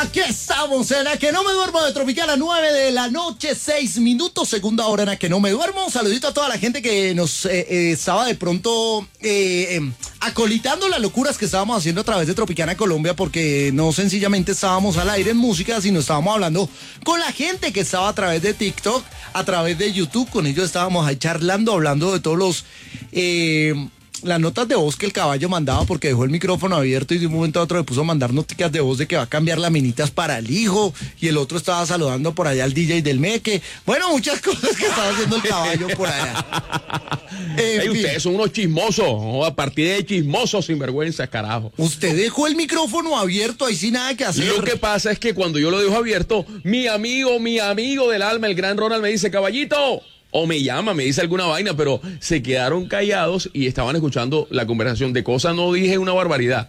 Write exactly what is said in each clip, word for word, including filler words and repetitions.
Aquí estamos en A Que No Me Duermo de Tropicana, nueve de la noche, seis minutos, segunda hora en A Que No Me Duermo. Un saludito a toda la gente que nos eh, eh, estaba de pronto eh, eh, acolitando las locuras que estábamos haciendo a través de Tropicana Colombia, porque no sencillamente estábamos al aire en música, sino estábamos hablando con la gente que estaba a través de TikTok, a través de YouTube. Con ellos estábamos ahí charlando, hablando de todos los... Eh, las notas de voz que el caballo mandaba, porque dejó el micrófono abierto y de un momento a otro le puso a mandar noticas de voz de que va a cambiar laminitas para el hijo, y el otro estaba saludando por allá al D J del Meque. Bueno, muchas cosas que estaba haciendo el caballo por allá. Hey, ustedes son unos chismosos, ¿no? A partir de chismosos sinvergüenza, carajo. Usted dejó el micrófono abierto ahí sin nada que hacer. Lo que pasa es que cuando yo lo dejo abierto, mi amigo, mi amigo del alma, el gran Ronald, me dice, caballito, o me llama, me dice alguna vaina, pero se quedaron callados y estaban escuchando la conversación. De cosas no dije una barbaridad.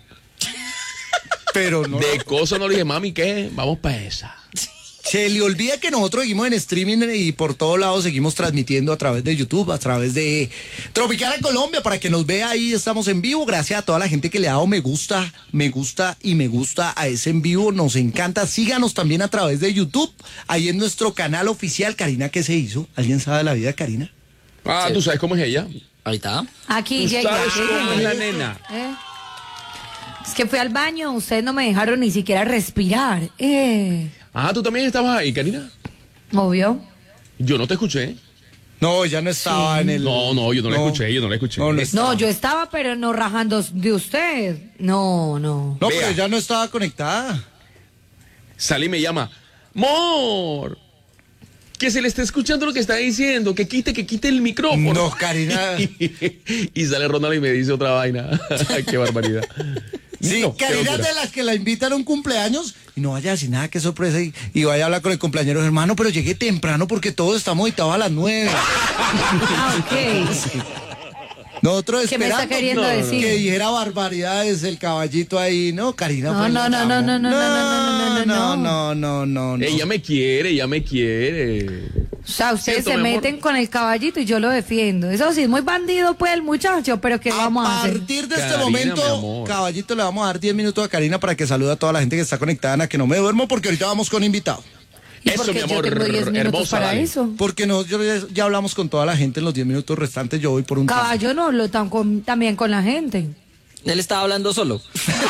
Pero no. De cosas no le dije, mami, ¿qué? Vamos para esa. Se le olvida que nosotros seguimos en streaming y por todos lados seguimos transmitiendo a través de YouTube, a través de Tropicana Colombia, para que nos vea ahí. Estamos en vivo. Gracias a toda la gente que le ha dado me gusta, me gusta y me gusta a ese en vivo. Nos encanta. Síganos también a través de YouTube, ahí en nuestro canal oficial. Karina, ¿qué se hizo? ¿Alguien sabe de la vida de Karina? Ah, sí. ¿Tú sabes cómo es ella? Ahí está. Aquí ¿Tú llegué. sabes cómo es la nena? ¿Eh? Es que fui al baño, ustedes no me dejaron ni siquiera respirar. Eh. Ah, ¿tú también estabas ahí, Karina? Obvio. Yo no te escuché. No, ya no estaba Sí. en el... No, no, yo no, no. la escuché, yo no la escuché. No, no, No, yo estaba, pero no rajando de usted. No, no. No, Vea. pero ya no estaba conectada. Sale y me llama, Mor, que se le está escuchando lo que está diciendo, que quite, que quite el micrófono. No, Karina. Y sale Ronald y me dice otra vaina. Qué barbaridad. Sí, No, qué Karina es locura. de las que la invitan a un cumpleaños y no vaya a decir nada, qué sorpresa, y, y vaya a hablar con el cumpleañero, hermano, pero llegué temprano porque todos estamos editados a las nueve. Ah, ok. Nosotros ¿Qué me está esperando queriendo no, decir? que dijera barbaridades el caballito ahí, ¿no, Karina? No, pues, no, la no, no, amo. no, no, no, no, no, no, no, no, no, no. Ella me quiere, ella me quiere. O sea, ustedes Siento, se mi amor. meten con el caballito y yo lo defiendo. Eso sí, es muy bandido, pues, el muchacho, pero ¿qué vamos a A hacer? partir de este Karina, mi momento, amor. caballito, le vamos a dar diez minutos a Karina para que salude a toda la gente que está conectada en A Que No Me Duermo, porque ahorita vamos con invitados. ¿Y Eso, porque mi amor, yo tengo diez minutos hermosa, para dale. eso? Porque no, yo ya, ya hablamos con toda la gente en los diez minutos restantes, yo voy por un tiempo. Caballo no, lo tan con, también con la gente. Él estaba hablando solo.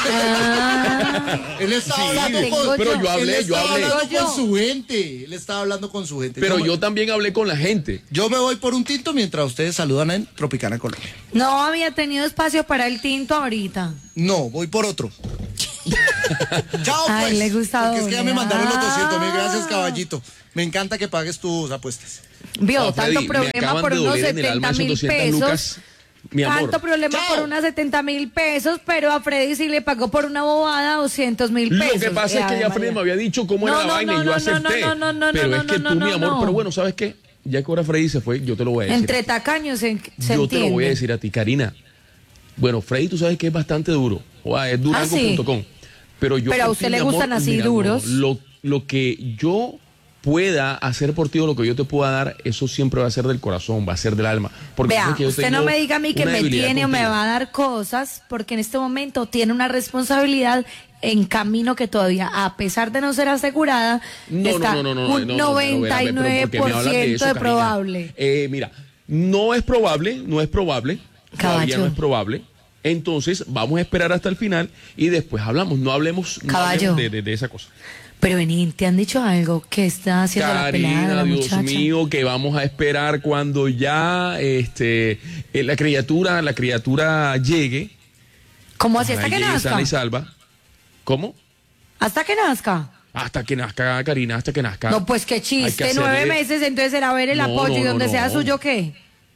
Ah, Él estaba Sí, hablando tengo con, pero yo hablé, él yo estaba hablé. hablando Yo. con su gente. Él estaba hablando con su gente. Pero me- yo también hablé con la gente. yo me voy por un tinto mientras ustedes saludan en Tropicana Colombia. no había tenido espacio para el tinto ahorita. No, voy por otro. Chao, Ay, pues. le gusta Porque es que ya me doble. mandaron los doscientos mil. Ah. Gracias, caballito. Me encanta que pagues tus apuestas. Vio, No, Freddy, tanto me problema acaban por de unos doler en el alma setenta esos mil doscientas pesos. lucas. Mi amor. Tanto problema Chao. por unas setenta mil pesos, pero a Freddy sí le pagó por una bobada doscientos mil pesos. Lo que pasa Eh, es que ya Ave Freddy María. me había dicho cómo No, era la no, vaina no, y yo no, acepté. no, no, no, pero no, es que no, tú, no, mi amor, no. pero bueno, ¿sabes qué? Ya que ahora Freddy se fue, yo te lo voy a decir. Entre tacaños se, se yo te lo voy a entiende. decir a ti, Karina. Bueno, Freddy, tú sabes que es bastante duro. O sea, es durango punto com. Pero yo Pero a por usted ti, le mi amor, gustan así mira, no, duros. lo, lo que yo pueda hacer por ti o lo que yo te pueda dar, eso siempre va a ser del corazón, va a ser del alma. Porque Vea, sabes que yo usted tengo no me diga a mí que una me debilidad tiene o me contigo. va a dar cosas, porque en este momento tiene una responsabilidad en camino que todavía, a pesar de no ser asegurada, No, está no, no, no, no, un no, no, no, noventa y nueve pero ¿por qué me por hablas de ciento eso, de Karina? probable. Eh, mira, no es probable, no es probable, todavía Caballo. no es probable. Entonces, vamos a esperar hasta el final y después hablamos, no hablemos, no Caballo. hablemos de, de, de esa cosa. Pero vení, ¿te han dicho algo que está haciendo la pelada de Karina, la Dios muchacha? mío, que vamos a esperar cuando ya este eh, la criatura, la criatura llegue. ¿Cómo así? ¿Hasta ojalá que llegue nazca? sana y salva. ¿Cómo? ¿Hasta que nazca? Hasta que nazca, Karina, hasta que nazca. No, pues qué Hay chiste, que hacerle- nueve meses, entonces era ver el No, apoyo no, y no, donde no. sea suyo, ¿qué?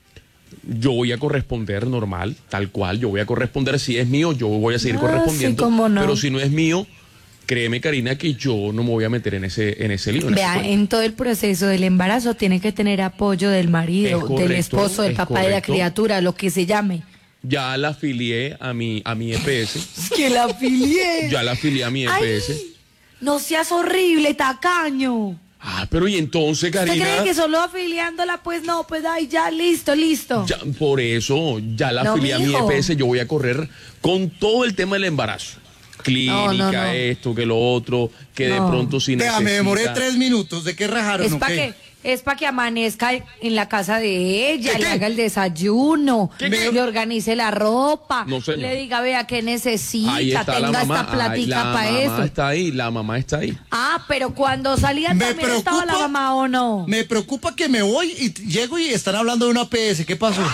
Yo voy a corresponder normal, tal cual. Yo voy a corresponder. Si es mío, yo voy a seguir Ah, correspondiendo. sí, cómo no. Pero si no es mío, créeme, Karina, que yo no me voy a meter en ese, en ese lío. en ese Vea, cuento. en todo el proceso del embarazo tiene que tener apoyo del marido, Es correcto, del esposo, del es papá de la correcto. criatura, lo que se llame. Ya la afilié a mi, a mi E P S. Es que la afilié. Ya la afilié a mi E P S. Ay, no seas horrible, tacaño. Ah, pero y entonces, ¿Usted Karina. cree que solo afiliándola? Pues no, pues ay, ya, listo, listo. Ya, por eso, ya la No, afilié a mi mijo. E P S. Yo voy a correr con todo el tema del embarazo. clínica, No, no, no. esto, que lo otro, que de No. pronto si Vea, me demoré necesita- tres minutos. ¿De qué rajaron? Es o para qué? que, es para que amanezca en la casa de ella, ¿Qué, le qué? haga el desayuno, ¿Qué, qué? le organice la ropa, No, señor. le diga, vea, qué necesita, Ahí está la tenga mamá, esta ay, platica la para mamá eso. está ahí, la mamá está ahí. Ah, pero cuando salían Me también estaba la preocupa- mamá, ¿o no? Me preocupa que me voy y t- llego y están hablando de una P S. ¿Qué pasó?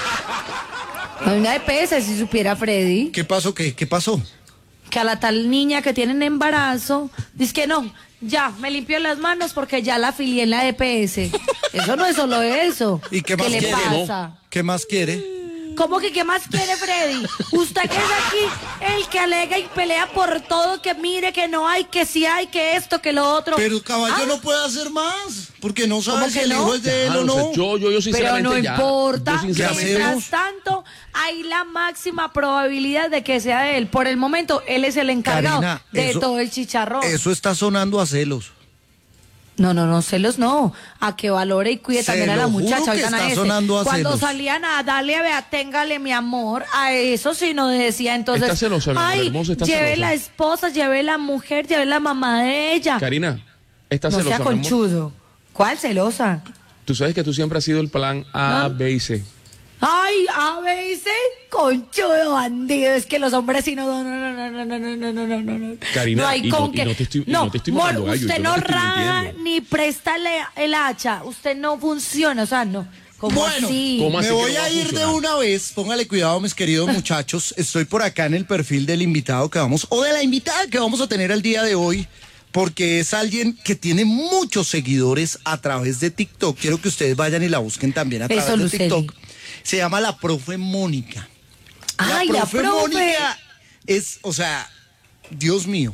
Hay una E P S, si supiera Freddy, ¿Qué pasó? ¿Qué, qué pasó? que a la tal niña que tienen embarazo, dice que no, ya, me limpio las manos porque ya la afilié en la E P S. Eso no es solo eso. ¿Y qué más le quiere, no? pasa? ¿Qué más quiere? ¿Cómo que qué más quiere Freddy? Usted que es aquí el que alega y pelea por todo, que mire que no hay, que sí hay, que esto, que lo otro. Pero caballo Ah, no puede hacer más. Porque no sabe ¿Cómo si que el no? hijo es de él Ya, o o sea, no. yo, yo, yo Pero sinceramente no ya, importa, yo sinceramente- ¿Qué hacemos? mientras tanto hay la máxima probabilidad de que sea de él. Por el momento, él es el encargado Karina, de eso- todo el chicharrón. Eso está sonando a celos. No, no, no, celos no. A que valore y cuide Se también a la lo juro muchacha. que Oigan a está ese. sonando a Cuando celos. salían a darle, vea, téngale mi amor, a eso sí no decía entonces. Está celosa, mi amor, ay, hermosa, está lleve celosa. la esposa, lleve la mujer, lleve la mamá de ella. Karina, está no celosa, sea mi amor. conchudo. ¿Cuál celosa? Tú sabes que tú siempre has sido el plan A, ¿Ah? B y C. Ay, a veces, conchudo bandido. Es que los hombres sí no, no, no, no, no, no, no, no, no, no, no, no. Karina, no hay y no- con y que. no te estoy- y no te estoy mor, mamando gallo, usted yo no no te estoy raga mintiendo. ni presta le- el hacha. Usted no funciona, o sea, no. ¿Cómo Bueno, así? ¿cómo así Me que voy no va a a ir de funcionar? una vez. Póngale cuidado, mis queridos muchachos. Estoy por acá en el perfil del invitado que vamos, o de la invitada que vamos a tener el día de hoy, porque es alguien que tiene muchos seguidores a través de TikTok. Quiero que ustedes vayan y la busquen también a Eso, través de Luceli. TikTok. Se llama la profe Mónica. Ay, la profe. Mónica es, o sea, Dios mío.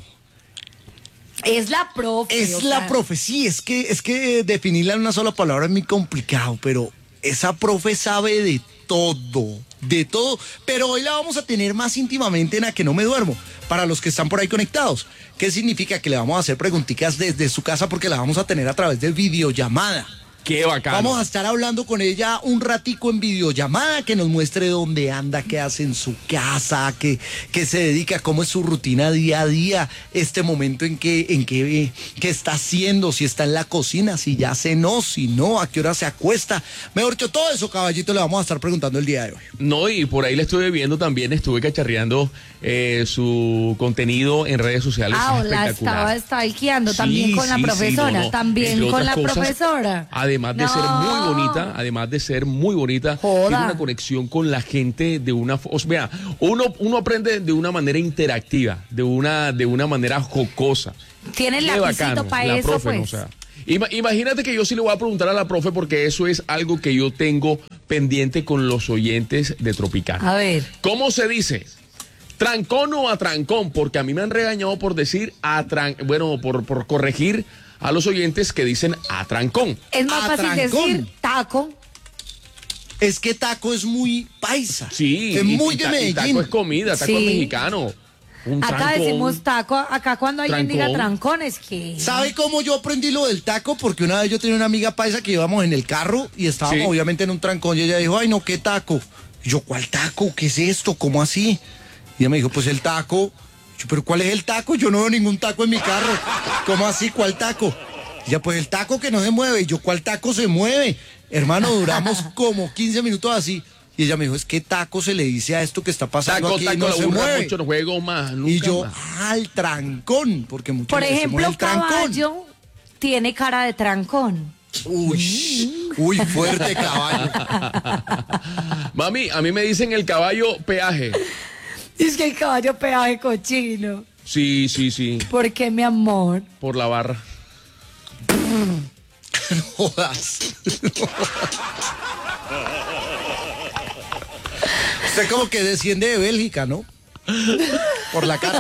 Es la profe. Es o la sea, profe, sí, es que, es que definirla en una sola palabra es muy complicado, pero esa profe sabe de todo, de todo. Pero hoy la vamos a tener más íntimamente en A Que No Me Duermo, para los que están por ahí conectados. ¿Qué significa? Que le vamos a hacer preguntitas desde su casa porque la vamos a tener a través de videollamada. Qué bacano. Vamos a estar hablando con ella un ratico en videollamada, que nos muestre dónde anda, qué hace en su casa, qué, qué se dedica, cómo es su rutina día a día, este momento en que, en que, qué está haciendo, si está en la cocina, si ya cenó, si no, a qué hora se acuesta. Mejor dicho, todo eso, caballito, le vamos a estar preguntando el día de hoy. No, y por ahí le estuve viendo también, estuve cacharreando eh, su contenido en redes sociales. Ah, es la espectacular. estaba stalkeando Sí, también con sí, la sí, profesora. no, no. También Entre con otras la cosas, profesora. Además de ser No. muy bonita, además de ser muy bonita, Joda. tiene una conexión con la gente de una, o sea, vea, uno, uno aprende de una manera interactiva, de una, de una manera jocosa. Tiene el Qué lapicito bacano, para la eso, profe, pues. ¿no? O sea, ima- imagínate que yo sí le voy a preguntar a la profe porque eso es algo que yo tengo pendiente con los oyentes de Tropicana. A ver. ¿Cómo se dice? ¿Trancón o atrancón? Porque a mí me han regañado por decir atran, bueno, por, por corregir a los oyentes que dicen atrancón. Es más fácil Atrancón. decir taco. Es que taco es muy paisa. Sí, es y- muy y de ta- y Medellín. taco es comida, taco Sí. es mexicano. Un Acá trancón. decimos taco. Acá cuando alguien diga Trancón. trancón es que. ¿Sabe cómo yo aprendí lo del taco? Porque una vez yo tenía una amiga paisa que íbamos en el carro y estábamos Sí. obviamente en un trancón y ella dijo, ay no, ¿qué taco? Y yo, ¿cuál taco? ¿Qué es esto? ¿Cómo así? Y ella me dijo, pues el taco. Yo, ¿pero cuál es el taco? Yo no veo ningún taco en mi carro. ¿Cómo así? ¿Cuál taco? Y ella, pues el taco que no se mueve. Y yo, ¿cuál taco se mueve? Hermano, duramos como quince minutos así. Y ella me dijo, es que taco se le dice a esto que está pasando Taco, aquí y taco, no la se burra mueve. mucho, no juego más, nunca Y yo, más. ah, el trancón, porque muchos Por le decimos ejemplo, el trancón. caballo tiene cara de trancón. Uy, uy, fuerte caballo. Mami, a mí me dicen el caballo peaje. Es que el caballo peaje cochino. Sí, sí, sí, ¿Por qué, mi amor? por la barra. No jodas. Usted como que desciende de Bélgica, ¿no? Por la cara.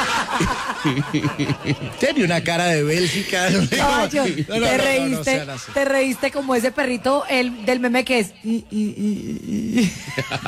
Tiene una cara de Bélgica. No, Caballo, no, no, te no, no, no reíste, sean así. te reíste como ese perrito el, del meme que es. "Y, y, y, y".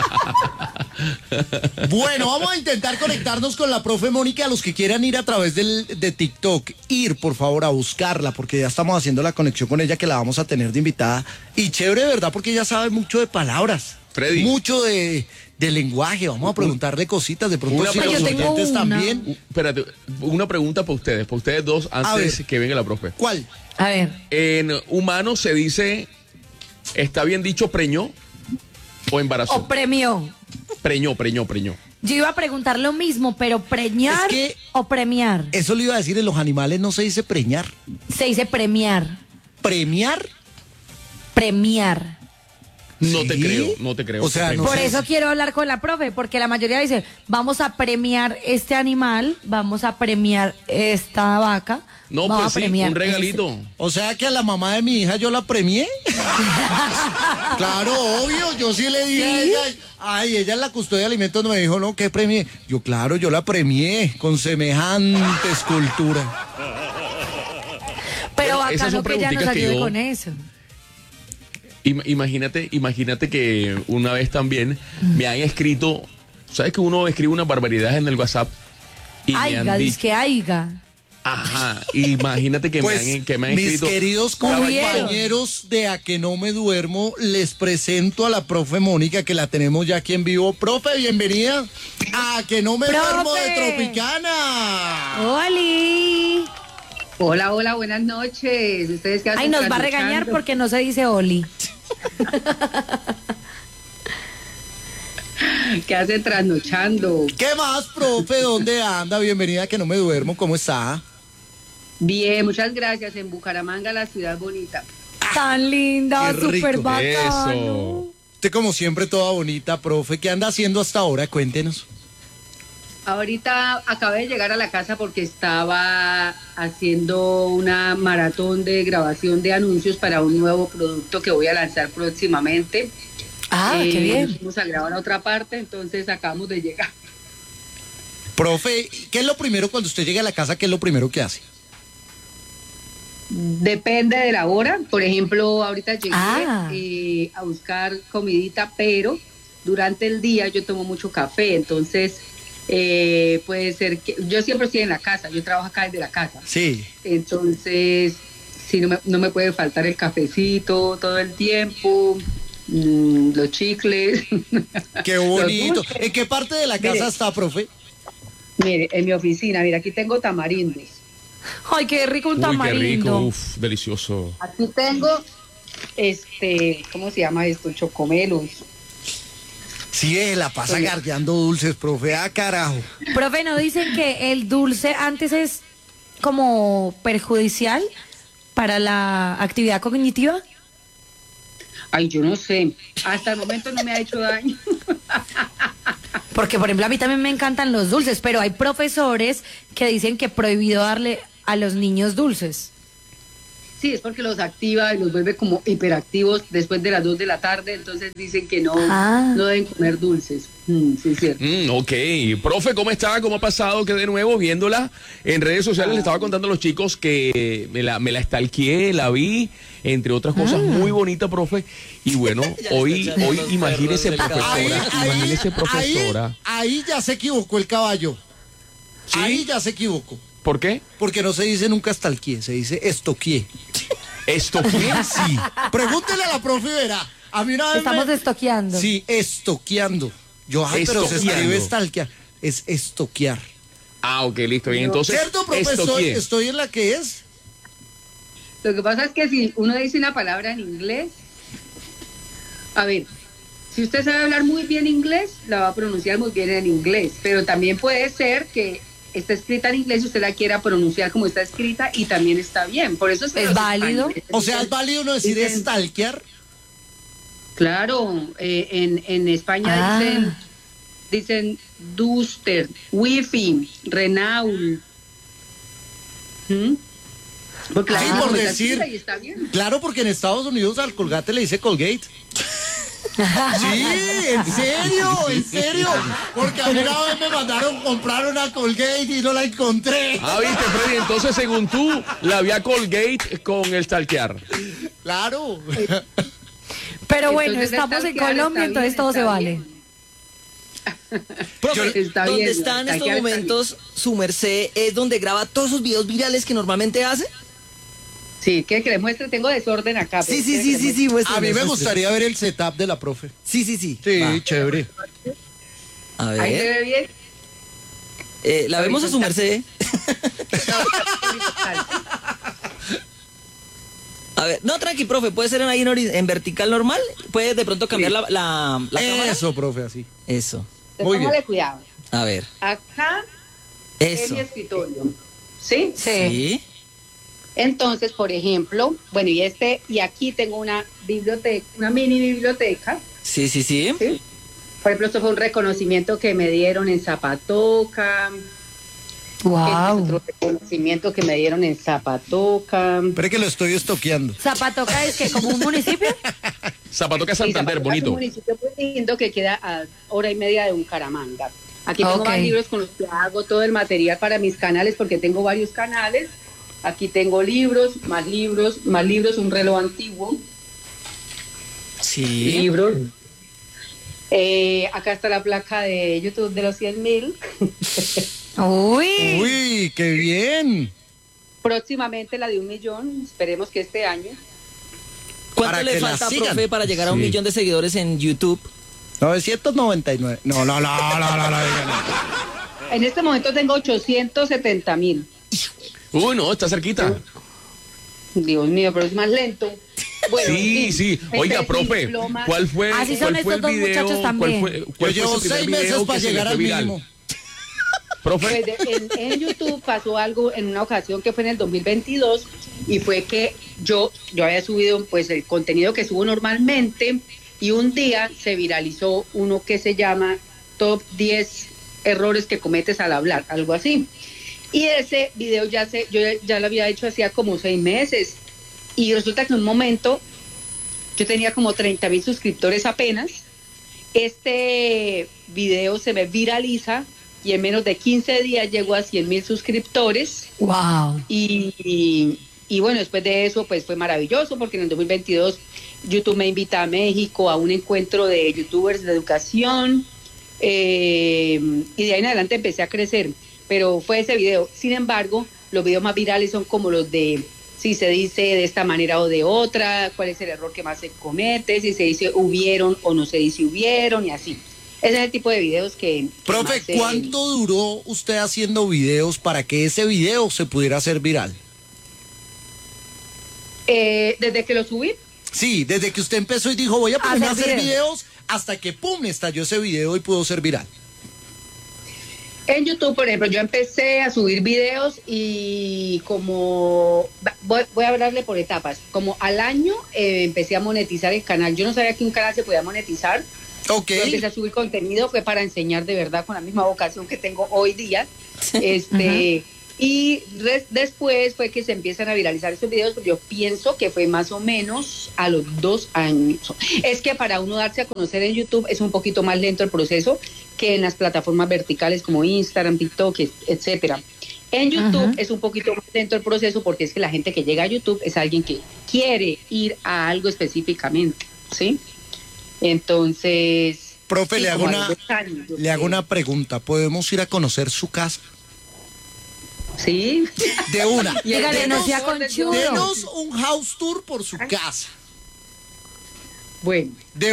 Bueno, vamos a intentar conectarnos con la profe Mónica. A los que quieran ir a través del, de TikTok, ir por favor a buscarla, porque ya estamos haciendo la conexión con ella, que la vamos a tener de invitada. Y chévere, ¿verdad? Porque ella sabe mucho de palabras. Freddy. mucho de, de lenguaje. Vamos a preguntarle cositas de pronto Una si los pregunta. Yo tengo oyentes una. también. Uh, espérate, una pregunta para ustedes, para ustedes dos, antes ver. que venga la profe. ¿Cuál? A ver. En humano se dice, ¿está bien dicho preñó o embarazó? O premió. Preñó, preñó, preñó. Yo iba a preguntar lo mismo, pero preñar Es que- o premiar. Eso le iba a decir, en los animales no se dice preñar. Se dice premiar. ¿Premiar? Premiar. No te ¿Sí? creo, no te creo. O sea, no Por sé. eso quiero hablar con la profe, porque la mayoría dice, vamos a premiar este animal, vamos a premiar esta vaca. No, vamos pues a sí, premiar un regalito. O sea que a la mamá de mi hija yo la premié. Claro, obvio, yo sí le dije a ella, ay, ella es la custodia de alimentos, no me dijo, no, ¿qué premié? Yo, claro, yo la premié con semejante escultura. Pero Bueno, esas bacano son que ella nos preguntitas que ayude yo- con eso. Im- Imagínate, imagínate que una vez también me han escrito, ¿sabes que uno escribe unas barbaridades en el WhatsApp? Y me Aiga, han dice dicho, que aiga. ajá, imagínate que, Pues, me han, que me han mis escrito. queridos Hubieron. compañeros de A Que No Me Duermo, les presento a la profe Mónica, que la tenemos ya aquí en vivo. Profe, bienvenida a A Que No Me ¡Profe! Duermo de Tropicana. ¡Oli! Hola, hola, buenas noches. ¿Ustedes qué hacen? Ay, nos va a regañar trasnochando? porque no se dice Oli. ¿Qué hacen trasnochando? ¿Qué más, profe? ¿Dónde anda? Bienvenida a Que No Me Duermo. ¿Cómo está? Bien, muchas gracias. En Bucaramanga, la ciudad bonita. Tan linda, Qué rico. súper bacano. Eso. Usted como siempre toda bonita, profe. ¿Qué anda haciendo hasta ahora? Cuéntenos. Ahorita acabé de llegar a la casa porque estaba haciendo una maratón de grabación de anuncios para un nuevo producto que voy a lanzar próximamente. Ah, Eh, qué nos bien. fuimos a grabar a otra parte, entonces acabamos de llegar. Profe, ¿qué es lo primero cuando usted llega a la casa? ¿Qué es lo primero que hace? Depende de la hora. Por ejemplo, ahorita llegué Ah. eh, a buscar comidita, pero durante el día yo tomo mucho café, entonces eh, puede ser que yo siempre estoy en la casa, yo trabajo acá desde la casa, Sí. entonces sí, no me, no me puede faltar el cafecito todo el tiempo, mm, los chicles. Qué bonito. dulces. ¿En qué parte de la casa Mire. está, profe? Mire, en mi oficina, mira, aquí tengo tamarindos. Ay, qué rico un Uy, qué tamarindo. rico, uf, delicioso. Aquí tengo, este, ¿cómo se llama esto? Chocomelos. Sí, eh, la pasa Oye. gardeando dulces, profe. Ah, carajo. Profe, ¿no dicen que el dulce antes es como perjudicial para la actividad cognitiva? Ay, yo no sé. Hasta el momento no me ha hecho daño. Porque, por ejemplo, a mí también me encantan los dulces, pero hay profesores que dicen que prohibido darle a los niños dulces. Sí, es porque los activa y los vuelve como hiperactivos después de las dos de la tarde, entonces dicen que no, Ah. no deben comer dulces. Mm, sí, es cierto. Mm, ok, profe, ¿cómo está? ¿Cómo ha pasado? Que de nuevo viéndola en redes sociales le estaba contando a los chicos que me la, me la stalkeé, la vi, entre otras cosas, muy bonita, profe. Y bueno, hoy, escuchando hoy los imagínese perros del profesora, campo. imagínese profesora. Ahí, ahí ya se equivocó el caballo. ¿Sí? Ahí ya se equivocó. ¿Por qué? Porque no se dice nunca estalquié, se dice estoquié. ¿Esto qué? Sí. Pregúntele a la profe y verá. A mí una vez Estamos me- estoqueando. Sí, estoqueando. Yo, ay, pero se Estoqueando. escribe estalquear. Es estoquear. Ah, ok, listo. Bien, entonces, ¿Cierto, profesor? estoqué. Estoy en la que es. Lo que pasa es que si uno dice una palabra en inglés, a ver, si usted sabe hablar muy bien inglés, la va a pronunciar muy bien en inglés, pero también puede ser que está escrita en inglés y usted la quiera pronunciar como está escrita y también está bien. Por eso es, que ¿Es los válido? españoles O sea, dicen- es válido no decir dicen- estalquear. Claro, eh, en, en España Ah. dicen, dicen Duster, Wi-Fi, Renault. ¿Mm? Porque la Sí, gente por como está decir. escrita y está bien. Claro, porque en Estados Unidos al Colgate le dice Colgate. Sí, en serio, en serio. Porque a mí una vez me mandaron comprar una Colgate y no la encontré. Ah, viste, Freddy, entonces según tú, la vía Colgate con el stalkear. Claro. Pero bueno, Entonces, estamos en stalkear Colombia, está entonces bien, todo está se vale. bien. Profe, Está ¿dónde bien, está en está estos bien, momentos su merced? ¿Es donde graba todos esos videos virales que normalmente hace? Sí, ¿quiere que le muestre? Tengo desorden acá. pero Sí, sí, ¿quiere sí, que le sí, muestre? sí. muéstrame, A mí me muéstrame. gustaría ver el setup de la profe. Sí, sí, sí. Sí, Va. chévere. A Ahí se ver. ve bien. Eh, la vemos a su merced. A ver, no, tranqui, profe, puede ser ahí en, ori- en vertical normal, puede de pronto cambiar Sí. la, la, la cámara. Eso, profe, así. Eso, Muy bien. Póngale cuidado. a ver, Acá es eso. mi escritorio. ¿Sí? Sí. Sí, Entonces, por ejemplo, bueno, y este, y aquí tengo una biblioteca, una mini biblioteca. sí, sí, sí. ¿Sí? Por ejemplo, esto fue un reconocimiento que me dieron en Zapatoca. Este es Wow. otro reconocimiento que me dieron en Zapatoca. Pero es que lo estoy estoqueando. Zapatoca es que como un municipio. Zapatoca Sí, Santander, Zapatoca es un bonito. municipio muy lindo que queda a hora y media de Bucaramanga. Aquí tengo Ok. más libros con los que hago todo el material para mis canales, porque tengo varios canales. Aquí tengo libros, más libros, más libros, un reloj antiguo. Sí. Libros. Eh, acá está la placa de YouTube de los cien mil. Uy. Uy, qué bien. Próximamente la de un millón, esperemos que este año. ¿Cuánto Para le que la falta, sigan. profe, para llegar a un Sí. millón de seguidores en YouTube? novecientos noventa y nueve. No, no, no, no, no, no, no, diga no. En este momento tengo ochocientos setenta mil. Uy, no, está cerquita. Dios mío, pero es más lento. Bueno, en Sí, fin, sí. este Oiga, es mi profe, diploma. ¿cuál fue, Así son cuál fue estos el dos video? muchachos ¿Cuál también. fue, Yo cuál fue llevo su primer seis video meses que para se le llegar fue al viral? mínimo. Profe, Pues de- en, en YouTube pasó algo en una ocasión que fue en el dos mil veintidós y fue que yo, yo había subido pues el contenido que subo normalmente y un día se viralizó uno que se llama Top diez errores que cometes al hablar, algo así. Y ese video ya se, yo ya, ya lo había hecho hacía como seis meses y resulta que en un momento yo tenía como treinta mil suscriptores apenas. Este video se me viraliza y en menos de quince días llegó a cien mil suscriptores Wow. y, y, y bueno, después de eso pues fue maravilloso porque en el dos mil veintidós YouTube me invita a México a un encuentro de youtubers de educación eh, y de ahí en adelante empecé a crecer, pero fue ese video. Sin embargo, los videos más virales son como los de si se dice de esta manera o de otra, cuál es el error que más se comete, si se dice hubieron o no se dice hubieron y así. Ese es el tipo de videos que... que Profe, más se- ¿cuánto duró usted haciendo videos para que ese video se pudiera hacer viral? Eh, desde que lo subí, Sí, desde que usted empezó y dijo, voy a ponerme a Hacer hacer videos. videos, hasta que pum, estalló ese video y pudo ser viral. en YouTube, por ejemplo, yo empecé a subir videos y como... Voy, voy a hablarle por etapas. Como al año eh, empecé a monetizar el canal. Yo no sabía que un canal se podía monetizar. Ok. Yo empecé a subir contenido, fue para enseñar de verdad con la misma vocación que tengo hoy día. Este... Y res- después fue que se empiezan a viralizar estos videos, pero yo pienso que fue más o menos a los dos años. Es que para uno darse a conocer en YouTube es un poquito más lento el proceso que en las plataformas verticales como Instagram, TikTok, et- etcétera. En YouTube Ajá. es un poquito más lento el proceso porque es que la gente que llega a YouTube es alguien que quiere ir a algo específicamente, ¿sí? Entonces... Profe, sí, le hago como a una, los dos años, yo le hago creo. una pregunta. ¿Podemos ir a conocer su casa? Sí. De una. Y el Dígale, no denos- sea conchudo. Denos un house tour por su casa. Bueno. De